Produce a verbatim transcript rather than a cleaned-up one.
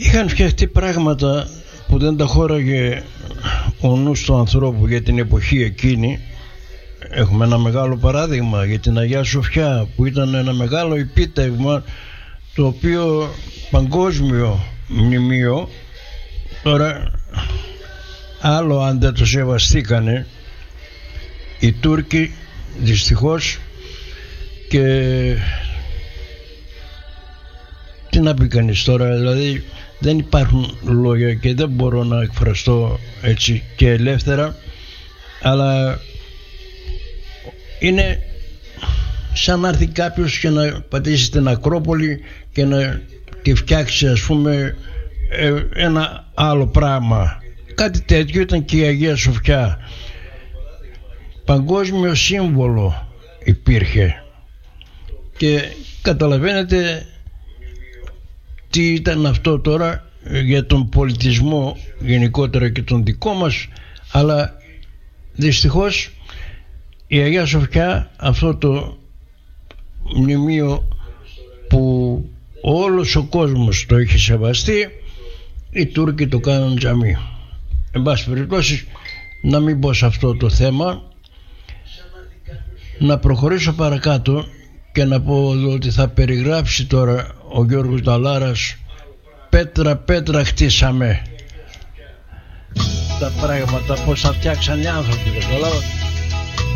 Είχαν φτιαχτεί πράγματα που δεν τα χώραγε ο νους του ανθρώπου για την εποχή εκείνη. Έχουμε ένα μεγάλο παράδειγμα για την Αγία Σοφιά, που ήταν ένα μεγάλο επίτευγμα, το οποίο παγκόσμιο μνημείο. Τώρα άλλο αν δεν το σεβαστήκανε οι Τούρκοι δυστυχώς, και τι να πει κανείς τώρα, δηλαδή δεν υπάρχουν λόγια και δεν μπορώ να εκφραστώ έτσι και ελεύθερα, αλλά είναι σαν να έρθει κάποιος και να πατήσει την Ακρόπολη και να τη φτιάξει, ας πούμε, ένα άλλο πράγμα. Κάτι τέτοιο ήταν και η Αγία Σοφιά. Παγκόσμιο σύμβολο υπήρχε και καταλαβαίνετε τι ήταν αυτό τώρα για τον πολιτισμό γενικότερα και τον δικό μας, αλλά δυστυχώς η Αγία Σοφιά, αυτό το μνημείο που όλος ο κόσμος το είχε σεβαστεί, οι Τούρκοι το κάνουν τζαμί. Εν πάση περιπτώσει, να μην μπω σε αυτό το θέμα, να προχωρήσω παρακάτω και να πω ότι θα περιγράψει τώρα ο Γιώργος Νταλάρας πέτρα πέτρα χτίσαμε τα πράγματα, πως θα φτιάξαν οι άνθρωποι, καταλάβατε.